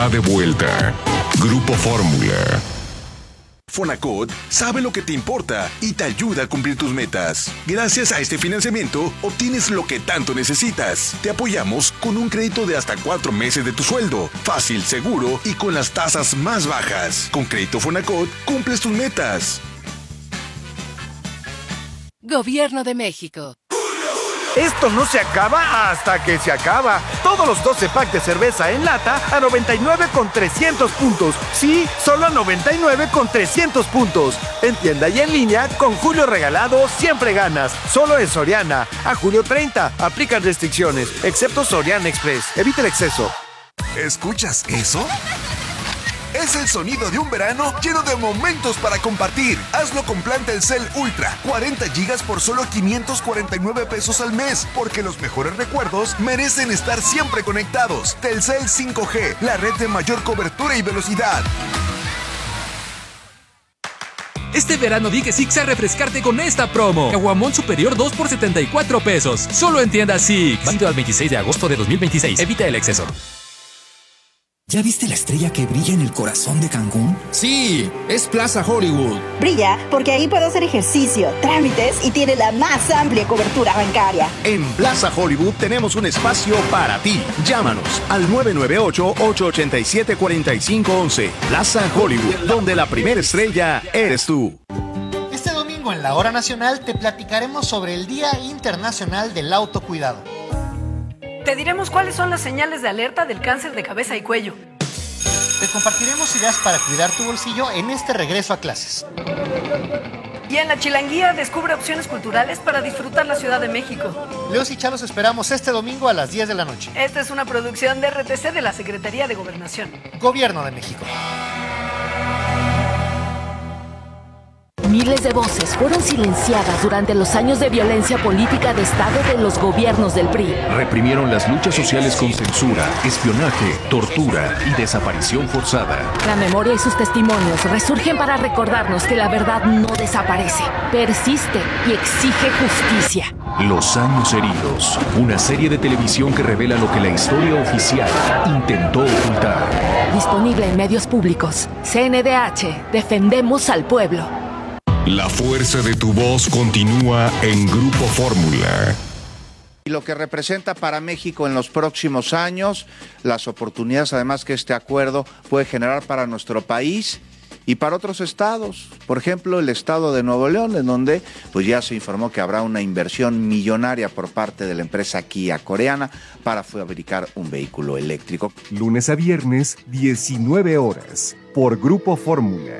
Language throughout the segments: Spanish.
De vuelta, Grupo Fórmula. Fonacot sabe lo que te importa y te ayuda a cumplir tus metas. Gracias a este financiamiento, obtienes lo que tanto necesitas. Te apoyamos con un crédito de hasta 4 meses de tu sueldo. Fácil, seguro y con las tasas más bajas. Con Crédito Fonacot, cumples tus metas. Gobierno de México. Esto no se acaba hasta que se acaba. Todos los 12 packs de cerveza en lata a 99 con 300 puntos. Sí, solo a 99 con 300 puntos. En tienda y en línea, con Julio Regalado siempre ganas. Solo en Soriana. A julio 30. Aplican restricciones, excepto Soriana Express. Evita el exceso. ¿Escuchas eso? Es el sonido de un verano lleno de momentos para compartir. Hazlo con plan Telcel Ultra. 40 gigas por solo 549 pesos al mes. Porque los mejores recuerdos merecen estar siempre conectados. Telcel 5G, la red de mayor cobertura y velocidad. Este verano di que Six a refrescarte con esta promo. Caguamón superior 2 por 74 pesos. Solo en tiendas Six. Válido al 26 de agosto de 2026. Evita el exceso. ¿Ya viste la estrella que brilla en el corazón de Cancún? Sí, es Plaza Hollywood. Brilla porque ahí puedo hacer ejercicio, trámites y tiene la más amplia cobertura bancaria. En Plaza Hollywood tenemos un espacio para ti. Llámanos al 998-887-4511. Plaza Hollywood, donde la primera estrella eres tú. Este domingo en la Hora Nacional te platicaremos sobre el Día Internacional del Autocuidado. Te diremos cuáles son las señales de alerta del cáncer de cabeza y cuello. Te compartiremos ideas para cuidar tu bolsillo en este regreso a clases. Y en la Chilanguía descubre opciones culturales para disfrutar la Ciudad de México. Leos y Chalos esperamos este domingo a las 10 de la noche. Esta es una producción de RTC de la Secretaría de Gobernación. Gobierno de México. Miles de voces fueron silenciadas durante los años de violencia política de Estado de los gobiernos del PRI. Reprimieron las luchas sociales con censura, espionaje, tortura y desaparición forzada. La memoria y sus testimonios resurgen para recordarnos que la verdad no desaparece, persiste y exige justicia. Los años heridos, una serie de televisión que revela lo que la historia oficial intentó ocultar. Disponible en medios públicos. CNDH, defendemos al pueblo. La fuerza de tu voz continúa en Grupo Fórmula. Y lo que representa para México en los próximos años, las oportunidades además que este acuerdo puede generar para nuestro país y para otros estados. Por ejemplo, el estado de Nuevo León, en donde pues ya se informó que habrá una inversión millonaria por parte de la empresa Kia coreana para fabricar un vehículo eléctrico. Lunes a viernes, 19 horas, por Grupo Fórmula.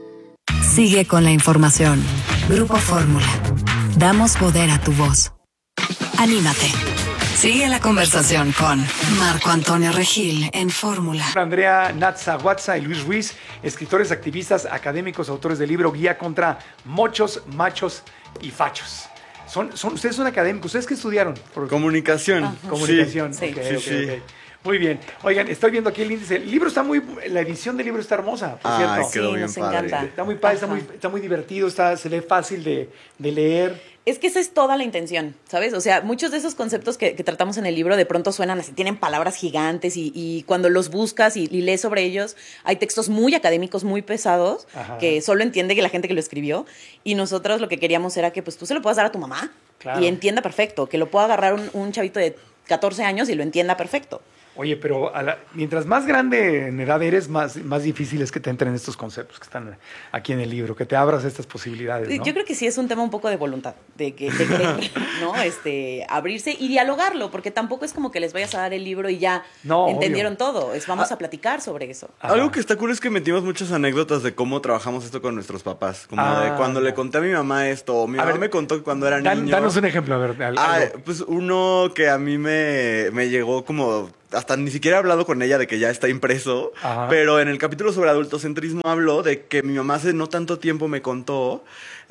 Sigue con la información. Grupo Fórmula. Damos poder a tu voz. Anímate. Sigue la conversación con Marco Antonio Regil en Fórmula. Andrea Natza-Watza y Luis Ruiz, escritores, activistas, académicos, autores del libro Guía contra Mochos, Machos y Fachos. Ustedes son académicos. ¿Ustedes qué estudiaron? Comunicación. Comunicación. Sí. Okay. Muy bien. Oigan, estoy viendo aquí el índice. El libro está la edición del libro está hermosa, por cierto. Quedó bien padre. Encanta. Está muy padre, está muy divertido, se lee fácil de leer. Es que esa es toda la intención, ¿sabes? O sea, muchos de esos conceptos que tratamos en el libro de pronto suenan así, tienen palabras gigantes y cuando los buscas y lees sobre ellos, hay textos muy académicos, muy pesados, que solo entiende que la gente que lo escribió. Y nosotros lo que queríamos era que pues tú se lo puedas dar a tu mamá y entienda perfecto, que lo pueda agarrar un chavito de 14 años y lo entienda perfecto. Oye, pero mientras más grande en edad eres, más difícil es que te entren estos conceptos que están aquí en el libro, que te abras estas posibilidades, ¿no? Yo creo que sí es un tema un poco de voluntad, de querer, ¿no? Abrirse y dialogarlo, porque tampoco es como que les vayas a dar el libro y ya entendieron todo. Vamos a platicar sobre eso. Algo que está cool es que metimos muchas anécdotas de cómo trabajamos esto con nuestros papás. Como de cuando le conté a mi mamá esto, o mi mamá me contó que cuando era niño. Danos un ejemplo, a ver. Pues uno que a mí me llegó como... Hasta ni siquiera he hablado con ella de que ya está impreso, pero en el capítulo sobre adultocentrismo habló de que mi mamá hace no tanto tiempo me contó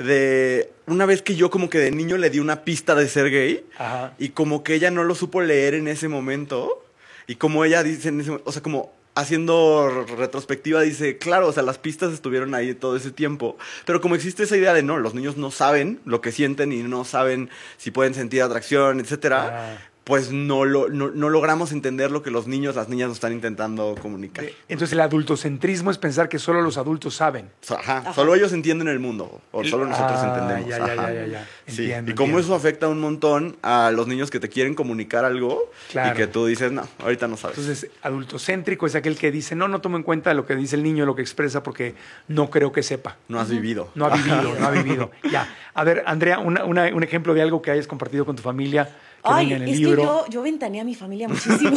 de una vez que yo como que de niño le di una pista de ser gay y como que ella no lo supo leer en ese momento y como ella dice, o sea, como haciendo retrospectiva dice, claro, o sea, las pistas estuvieron ahí todo ese tiempo, pero como existe esa idea de no, los niños no saben lo que sienten y no saben si pueden sentir atracción, etcétera, pues no logramos entender lo que los niños, las niñas nos están intentando comunicar. Entonces el adultocentrismo es pensar que solo los adultos saben. Ajá. Solo ellos entienden el mundo, o solo nosotros entendemos. Ya. Sí. Entiendo, y cómo eso afecta un montón a los niños que te quieren comunicar algo Claro. y que tú dices, no, ahorita no sabes. Entonces, adultocéntrico es aquel que dice, no tomo en cuenta lo que dice el niño, lo que expresa, porque no creo que sepa. No has vivido. No ha vivido. Ya. A ver, Andrea, un ejemplo de algo que hayas compartido con tu familia. Que venga en el libro. Que yo ventaneé a mi familia muchísimo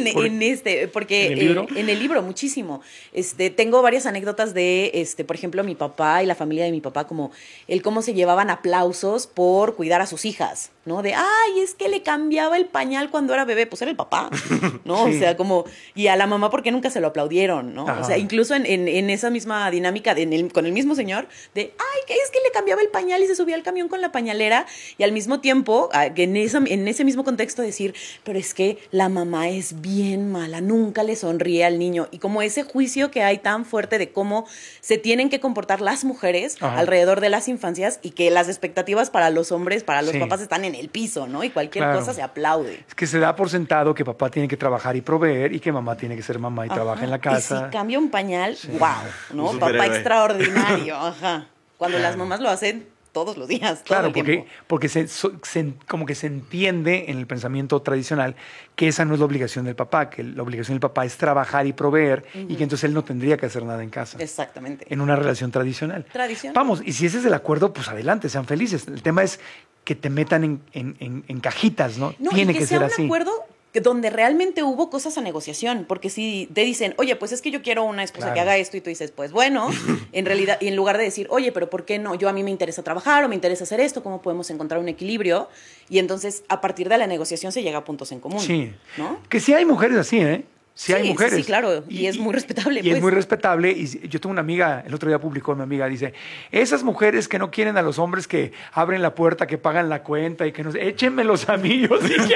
porque ¿En el libro muchísimo. Tengo varias anécdotas de, por ejemplo, mi papá y la familia de mi papá, como cómo se llevaban aplausos por cuidar a sus hijas, ¿no? De, es que le cambiaba el pañal cuando era bebé, pues era el papá, ¿no? Sí. O sea, y a la mamá porque nunca se lo aplaudieron, ¿no? Ajá. O sea, incluso en esa misma dinámica, con el mismo señor, que es que le cambiaba el pañal y se subía al camión con la pañalera, y al mismo tiempo, en ese mismo contexto decir, pero es que la mamá es bien mala, nunca le sonríe al niño, y como ese juicio que hay tan fuerte de cómo se tienen que comportar las mujeres alrededor de las infancias, y que las expectativas para los hombres, para los papás están en el piso, ¿no? Y cualquier cosa se aplaude. Es que se da por sentado que papá tiene que trabajar y proveer, y que mamá tiene que ser mamá y trabaja en la casa. Y si cambia un pañal, wow, ¿no? Papá extraordinario, Cuando las mamás lo hacen todos los días, claro, todo el tiempo. porque como que se entiende en el pensamiento tradicional que esa no es la obligación del papá, que la obligación del papá es trabajar y proveer, y que entonces él no tendría que hacer nada en casa. Exactamente. En una relación tradicional. Vamos, y si ese es el acuerdo, pues adelante, sean felices. El tema es que te metan en cajitas, ¿no? Tiene que ser así. Un acuerdo donde realmente hubo cosas a negociación, porque si te dicen, oye, pues es que yo quiero una esposa que haga esto, y tú dices, pues bueno, en realidad, y en lugar de decir, oye, pero ¿por qué no? A mí me interesa trabajar, o me interesa hacer esto, ¿cómo podemos encontrar un equilibrio? Y entonces, a partir de la negociación se llega a puntos en común. Sí, ¿no? Que sí hay mujeres así, ¿eh? Sí hay mujeres. Sí, claro, y es muy respetable. Y es muy respetable, y yo tengo una amiga, el otro día publicó mi amiga, dice, esas mujeres que no quieren a los hombres que abren la puerta, que pagan la cuenta, y que échenmelos a mí,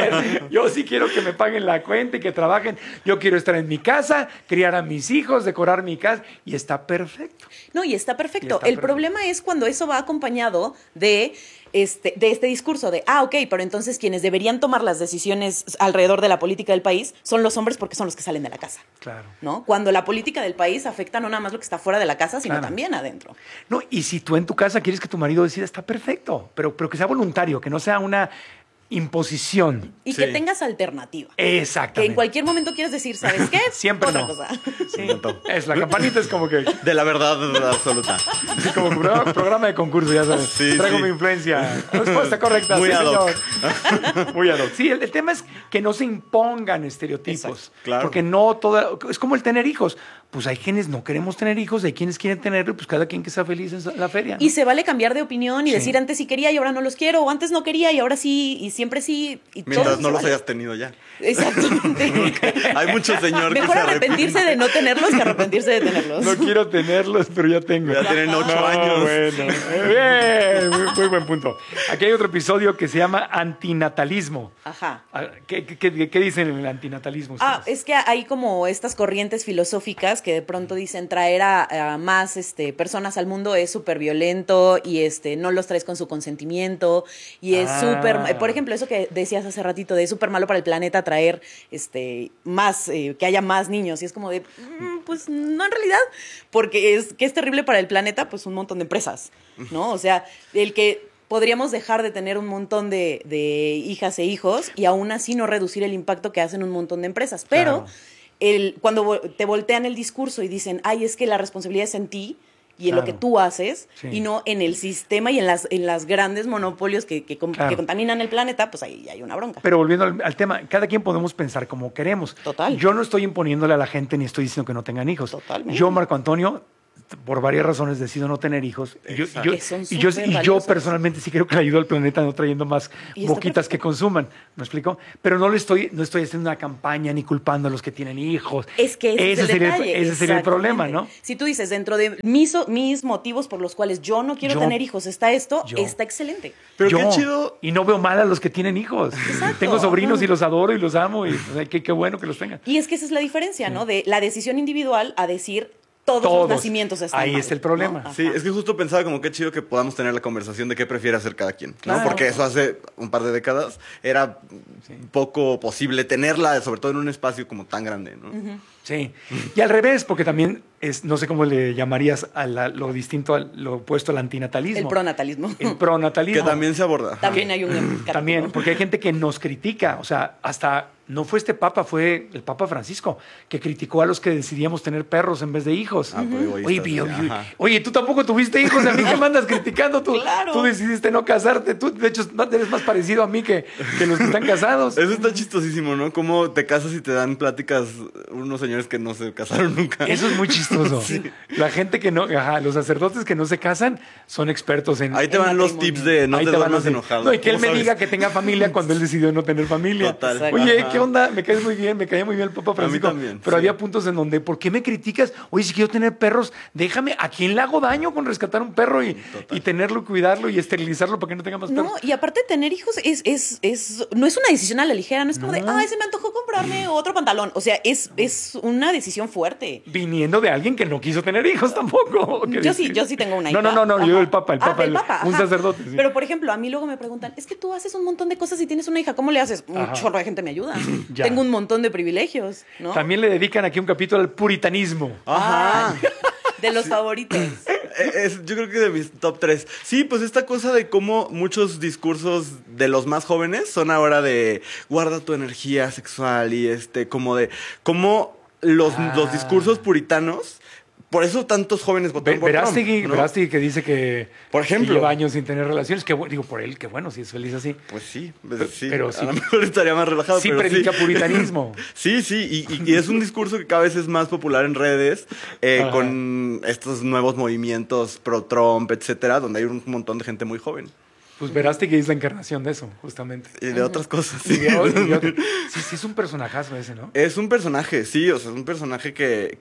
yo sí quiero que me paguen la cuenta y que trabajen, yo quiero estar en mi casa, criar a mis hijos, decorar mi casa, y está perfecto. No, y está perfecto. El problema es cuando eso va acompañado de este discurso de, ok, pero entonces quienes deberían tomar las decisiones alrededor de la política del país son los hombres, porque son los que salen de la casa. Claro. ¿No? Cuando la política del país afecta no nada más lo que está fuera de la casa, sino también adentro. No, y si tú en tu casa quieres que tu marido decida, está perfecto, pero que sea voluntario, que no sea una imposición. Y que tengas alternativa. Exactamente. Que en cualquier momento quieres decir, ¿sabes qué? Siempre otra no. cosa. Sí. La campanita es como que... De la verdad absoluta. Sí, como programa de concurso, ya sabes. Traigo mi influencia. Respuesta correcta. Muy ad hoc. Muy ad hoc. Sí, el tema es que no se impongan estereotipos. Exacto, claro. Porque no toda... Es como el tener hijos. Pues hay quienes no queremos tener hijos, hay quienes quieren tenerlo, pues cada quien que sea feliz en la feria, ¿no? Y se vale cambiar de opinión y decir, antes sí quería y ahora no los quiero, o antes no quería y ahora sí, y siempre sí. Y mientras no los hayas tenido ya. Exactamente. Hay muchos señores Mejor arrepentirse de no tenerlos que arrepentirse de tenerlos. No quiero tenerlos, pero ya tengo. Ya tienen 8 años. Bueno. Bien, muy buen punto. Aquí hay otro episodio que se llama antinatalismo. Ajá. ¿Qué dicen en el antinatalismo ustedes? Es que hay como estas corrientes filosóficas que de pronto dicen traer a más personas al mundo es súper violento y no los traes con su consentimiento y es súper... Por ejemplo, eso que decías hace ratito de es súper malo para el planeta traer más, que haya más niños, y es como de, pues no en realidad, porque es terrible para el planeta, pues un montón de empresas, ¿no? O sea, el que podríamos dejar de tener un montón de hijas e hijos y aún así no reducir el impacto que hacen un montón de empresas, pero... Claro. Cuando te voltean el discurso y dicen, es que la responsabilidad es en ti y en lo que tú haces, y no en el sistema y en las grandes monopolios que contaminan el planeta, pues ahí hay una bronca. Pero volviendo al tema, cada quien podemos pensar como queremos. Total. Yo no estoy imponiéndole a la gente ni estoy diciendo que no tengan hijos. Totalmente. Yo, Marco Antonio, por varias razones decido no tener hijos. Y yo personalmente sí creo que le ayudo al planeta no trayendo más boquitas que consuman. ¿Me explico? Pero no estoy haciendo una campaña ni culpando a los que tienen hijos. Es que ese sería el problema, ¿no? Si tú dices, dentro de mis motivos por los cuales yo no quiero tener hijos, está excelente. Pero qué chido. Y no veo mal a los que tienen hijos. Exacto. Tengo sobrinos y los adoro y los amo y qué bueno que los tengan. Y es que esa es la diferencia, ¿no? De la decisión individual a decir... todos los nacimientos están Ahí mal, está el problema. ¿no? Sí, es que justo pensaba como qué chido que podamos tener la conversación de qué prefiere hacer cada quien, ¿no? Claro. Porque eso hace un par de décadas era poco posible tenerla, sobre todo en un espacio como tan grande, ¿no? Sí. Y al revés, porque también es, no sé cómo le llamarías a lo distinto, lo opuesto al antinatalismo. El pronatalismo. El pronatalismo. Que también se aborda. También hay un... También, porque hay gente que nos critica, o sea, hasta no fue este papa, fue el Papa Francisco, que criticó a los que decidíamos tener perros en vez de hijos. Oye, tú tampoco tuviste hijos, a mí que me andas criticando, tú decidiste no casarte, tú de hecho eres más parecido a mí que los que están casados. Eso está chistosísimo, ¿no? Cómo te casas y te dan pláticas unos señores que no se casaron nunca. Eso es muy chistoso. Sí. La gente que no, los sacerdotes que no se casan son expertos en... Ahí te van los tips de no te duermas enojado. No, y que él me diga que tenga familia cuando él decidió no tener familia. Total. Oye, ¿qué onda? Me caes muy bien, me caía muy bien el Papa Francisco. A mí también. Pero había puntos en donde, ¿por qué me criticas? Oye, si quiero tener perros, déjame, ¿a quién le hago daño con rescatar un perro y tenerlo, cuidarlo y esterilizarlo para que no tenga más perros? No, y aparte tener hijos no es una decisión a la ligera, no es como de, se me antojó comprarme otro pantalón. O sea, es una decisión fuerte. Viniendo de alguien que no quiso tener hijos tampoco. Yo sí tengo una hija. No, yo el Papa, un sacerdote. Sí. Pero, por ejemplo, a mí luego me preguntan, es que tú haces un montón de cosas y tienes una hija, ¿cómo le haces? Un chorro de gente me ayuda. Tengo un montón de privilegios, ¿no? También le dedican aquí un capítulo al puritanismo. Ajá. De los favoritos. Yo creo que de mis top 3. Sí, pues esta cosa de cómo muchos discursos de los más jóvenes son ahora de guarda tu energía sexual y como de cómo los discursos puritanos. Por eso tantos jóvenes votaron por Trump, ¿no? Verástegui que dice que, por ejemplo, que lleva años sin tener relaciones. Que, digo, por él, que bueno, si es feliz así. Pues sí, pero sí. A lo mejor estaría más relajado. Sí, pero predica puritanismo. Sí, y es un discurso que cada vez es más popular en redes, con estos nuevos movimientos pro-Trump, etcétera, donde hay un montón de gente muy joven. Pues Verástegui es la encarnación de eso, justamente. Y de otras cosas, sí. Sí, es un personajazo ese, ¿no? Es un personaje, sí, o sea, es un personaje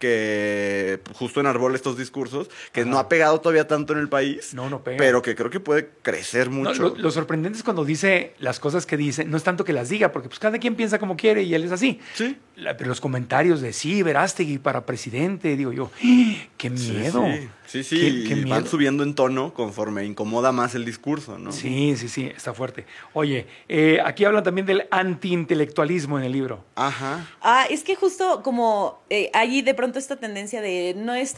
que justo enarbola estos discursos, que no ha pegado todavía tanto en el país. No pega. Pero que creo que puede crecer mucho. No, lo sorprendente es cuando dice las cosas que dice, no es tanto que las diga, porque pues cada quien piensa como quiere y él es así. Sí. Pero los comentarios de Verástegui para presidente, digo yo, ¡qué miedo! Sí, ¿Qué y van subiendo en tono conforme incomoda más el discurso, ¿no? Sí, está fuerte. Oye, aquí hablan también del antiintelectualismo en el libro. Ajá. Es que justo como hay de pronto esta tendencia de no es...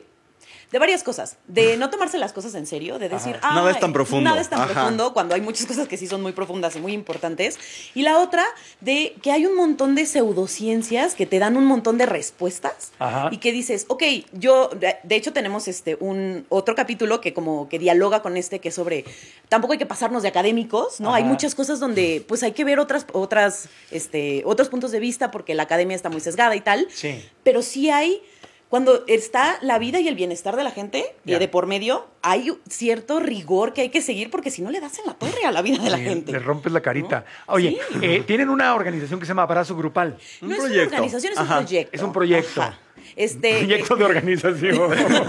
de varias cosas, de no tomarse las cosas en serio, de decir, nada es tan profundo. Nada es tan profundo, cuando hay muchas cosas que sí son muy profundas y muy importantes. Y la otra, de que hay un montón de pseudociencias que te dan un montón de respuestas y que dices, ok, de hecho tenemos otro capítulo que como que dialoga con que es sobre, tampoco hay que pasarnos de académicos, ¿no? Hay muchas cosas donde pues hay que ver otros puntos de vista porque la academia está muy sesgada y tal, pero sí hay... Cuando está la vida y el bienestar de la gente de por medio, hay cierto rigor que hay que seguir porque si no le das en la torre a la vida de la gente. Le rompes la carita. ¿No? Oye, tienen una organización que se llama Abrazo Grupal. No es una organización, es un proyecto. Es un proyecto. Proyecto de organización.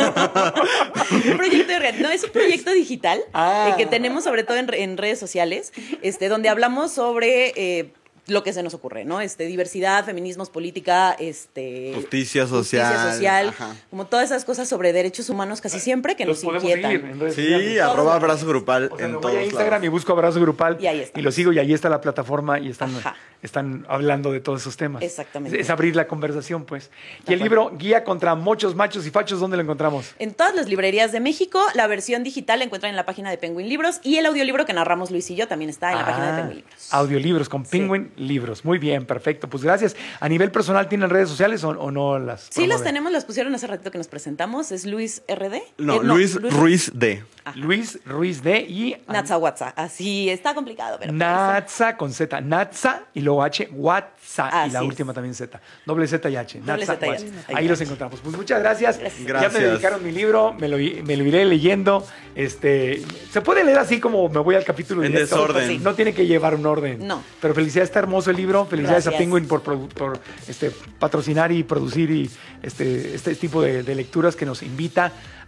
No, es un proyecto digital que tenemos sobre todo en redes sociales, donde hablamos sobre... lo que se nos ocurre, ¿no? Diversidad, feminismos, política, justicia social, como todas esas cosas sobre derechos humanos casi siempre que nos inquietan. Sí, @abrazo grupal en todos lados. Voy a Instagram y busco Abrazo Grupal y lo sigo y ahí está la plataforma y están hablando de todos esos temas. Exactamente. Es abrir la conversación, pues. Y el libro Guía contra Mochos, Machos y Fachos, ¿dónde lo encontramos? En todas las librerías de México. La versión digital la encuentran en la página de Penguin Libros y el audiolibro que narramos Luis y yo también está en la página de Penguin Libros. Audiolibros con Penguin Libros. Muy bien, perfecto. Pues gracias. ¿A nivel personal tienen redes sociales o no las Sí, promueven? Las tenemos, las pusieron hace ratito que nos presentamos. ¿Es Luis RD? Luis Ruiz D. Luis Ruiz D y... Natza. Así está complicado, pero... Natza con Z. Natza y luego H, WhatsApp. Y la última también Z. Doble Z y H. Natza, ahí los encontramos. Pues muchas gracias. Ya me dedicaron mi libro, me lo iré leyendo. Se puede leer así como me voy al capítulo en directo. Desorden. Sí. No tiene que llevar un orden. No. Pero felicidades, está hermoso el libro. Felicidades a Penguin por patrocinar y producir y este tipo de lecturas que nos invita